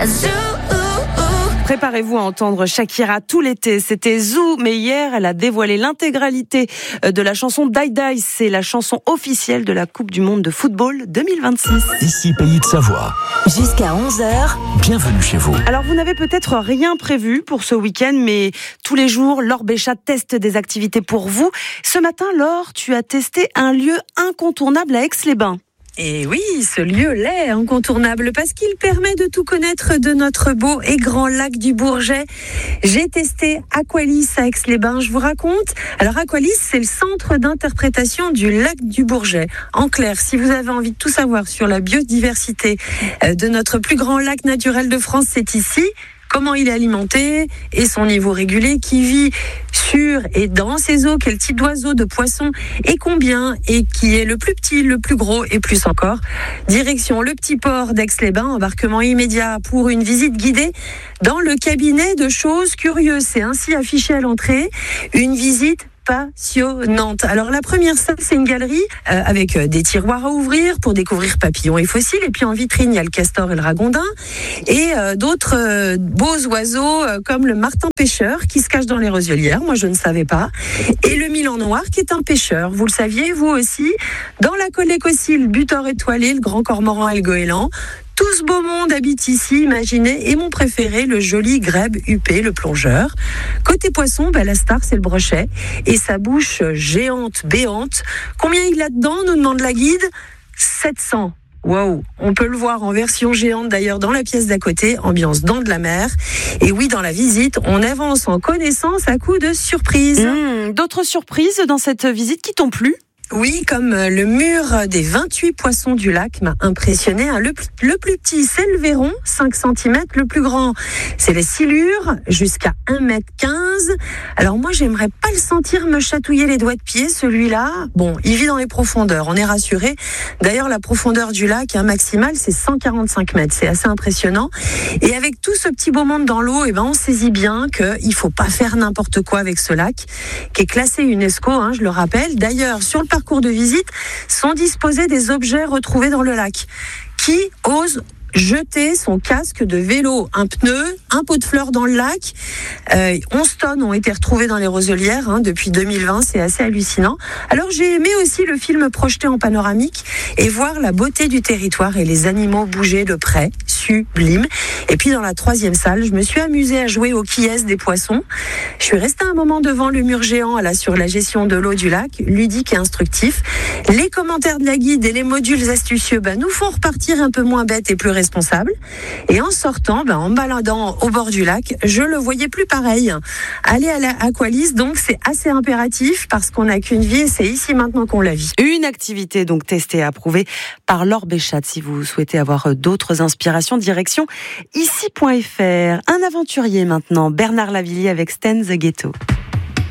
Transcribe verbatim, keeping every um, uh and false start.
Préparez-vous à entendre Shakira tout l'été. C'était Zou, mais hier, elle a dévoilé l'intégralité de la chanson Die Die. C'est la chanson officielle de la Coupe du Monde de football deux mille vingt-six. Ici, Pays de Savoie. Jusqu'à onze heures. Bienvenue chez vous. Alors, vous n'avez peut-être rien prévu pour ce week-end, mais tous les jours, Laure Béchat teste des activités pour vous. Ce matin, Laure, tu as testé un lieu incontournable à Aix-les-Bains. Et oui, ce lieu l'est incontournable parce qu'il permet de tout connaître de notre beau et grand lac du Bourget. J'ai testé Aqualis à Aix-les-Bains, je vous raconte. Alors Aqualis, c'est le centre d'interprétation du lac du Bourget. En clair, si vous avez envie de tout savoir sur la biodiversité de notre plus grand lac naturel de France, c'est ici. Comment il est alimenté et son niveau régulé, qui vit sur et dans ses eaux, quel type d'oiseaux, de poissons et combien, et qui est le plus petit, le plus gros et plus encore. Direction le petit port d'Aix-les-Bains, embarquement immédiat pour une visite guidée dans le cabinet de choses curieuses. C'est ainsi affiché à l'entrée, une visite passionnante. Alors la première salle, c'est une galerie euh, avec euh, des tiroirs à ouvrir pour découvrir papillons et fossiles, et puis en vitrine il y a le castor et le ragondin et euh, d'autres euh, beaux oiseaux euh, comme le martin pêcheur qui se cache dans les roselières, moi je ne savais pas, et le milan noir qui est un pêcheur, vous le saviez vous aussi. Dans la colécossie, le butor étoilé, le grand cormoran et le goéland. Tout ce beau monde habite ici, imaginez, et mon préféré, le joli grèbe huppé, le plongeur. Côté poisson, ben la star, c'est le brochet, et sa bouche géante, béante. Combien il a dedans, nous demande la guide ? sept cents. Waouh, on peut le voir en version géante d'ailleurs dans la pièce d'à côté, ambiance dents de la mer. Et oui, dans la visite, on avance en connaissance à coup de surprises. Mmh, d'autres surprises dans cette visite qui t'ont plu ? Oui, comme le mur des vingt-huit poissons du lac m'a impressionné. Le, le plus petit, c'est le verron, cinq centimètres. Le plus grand, c'est les silures, jusqu'à un mètre quinze. Alors moi, j'aimerais pas le sentir me chatouiller les doigts de pied, celui-là. Bon, il vit dans les profondeurs, on est rassuré. D'ailleurs, la profondeur du lac hein, maximale, c'est cent quarante-cinq mètres. C'est assez impressionnant. Et avec tout ce petit beau monde dans l'eau, eh ben, on saisit bien qu'il faut pas faire n'importe quoi avec ce lac, qui est classé UNESCO, hein, je le rappelle. D'ailleurs, sur le parcours de visite sont disposés des objets retrouvés dans le lac. Qui ose jeter son casque de vélo, un pneu, un pot de fleurs dans le lac. Euh, onze tonnes ont été retrouvées dans les roselières hein, depuis deux mille vingt, c'est assez hallucinant. Alors j'ai aimé aussi le film projeté en panoramique et voir la beauté du territoire et les animaux bouger de près, sublime. Et puis dans la troisième salle, je me suis amusée à jouer au qui est des poissons. Je suis restée un moment devant le mur géant là, sur la gestion de l'eau du lac, ludique et instructif. Les commentaires de la guide et les modules astucieux bah, nous font repartir un peu moins bêtes et plus responsable. Et en sortant, ben, en me baladant au bord du lac, je le voyais plus pareil. Aller à l'Aqualis, donc, c'est assez impératif parce qu'on n'a qu'une vie et c'est ici maintenant qu'on la vit. Une activité donc testée et approuvée par Laure Béchat. Si vous souhaitez avoir d'autres inspirations, direction ici point f r. Un aventurier maintenant, Bernard Lavillier avec Stan the Ghetto.